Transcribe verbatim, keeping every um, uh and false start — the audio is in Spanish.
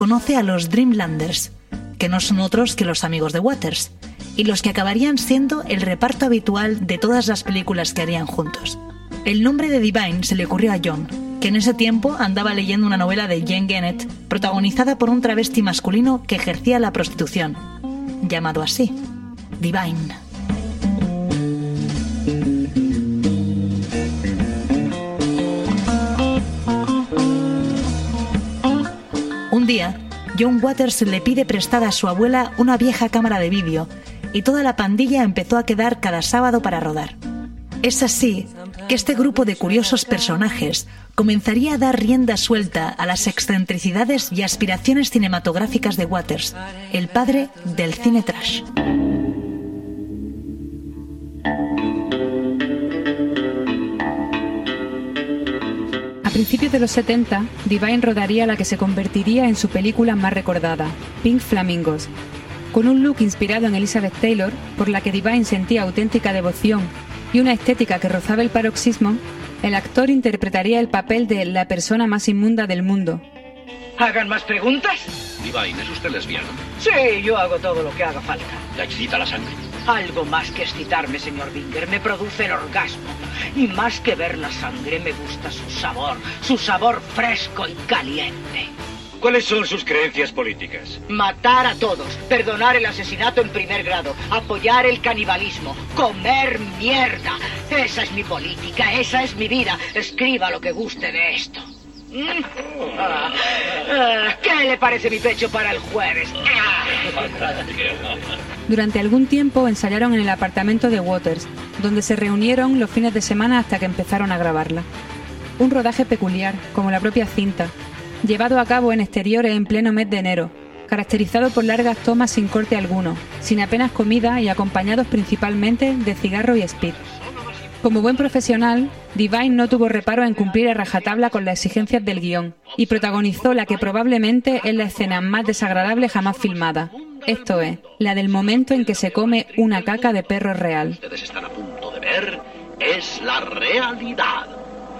conoce a los Dreamlanders, que no son otros que los amigos de Waters, y los que acabarían siendo el reparto habitual de todas las películas que harían juntos. El nombre de Divine se le ocurrió a John, que en ese tiempo andaba leyendo una novela de Jane Gennett protagonizada por un travesti masculino que ejercía la prostitución, llamado así, Divine. Un día, John Waters le pide prestada a su abuela una vieja cámara de vídeo y toda la pandilla empezó a quedar cada sábado para rodar. Es así que este grupo de curiosos personajes comenzaría a dar rienda suelta a las excentricidades y aspiraciones cinematográficas de Waters, el padre del cine trash. A principios de los setenta, Divine rodaría la que se convertiría en su película más recordada, Pink Flamingos. Con un look inspirado en Elizabeth Taylor, por la que Divine sentía auténtica devoción, y una estética que rozaba el paroxismo, el actor interpretaría el papel de la persona más inmunda del mundo. ¿Hagan más preguntas? Divine, ¿es usted lesbiana? Sí, yo hago todo lo que haga falta. ¿La excita la sangre? Algo más que excitarme, señor Binger, me produce el orgasmo. Y más que ver la sangre, me gusta su sabor, su sabor fresco y caliente. ¿Cuáles son sus creencias políticas? Matar a todos, perdonar el asesinato en primer grado, apoyar el canibalismo, comer mierda. Esa es mi política, esa es mi vida. Escriba lo que guste de esto. Ah, ah, ¿Qué le parece mi pecho para el jueves? Ah. Durante algún tiempo ensayaron en el apartamento de Waters, donde se reunieron los fines de semana hasta que empezaron a grabarla. Un rodaje peculiar, como la propia cinta, llevado a cabo en exteriores en pleno mes de enero, caracterizado por largas tomas sin corte alguno, sin apenas comida y acompañados principalmente de cigarro y speed. Como buen profesional, Divine no tuvo reparo en cumplir a rajatabla con las exigencias del guión y protagonizó la que probablemente es la escena más desagradable jamás filmada. Esto es, la del momento en que se come una caca de perro real. Ustedes están a punto de ver es la realidad.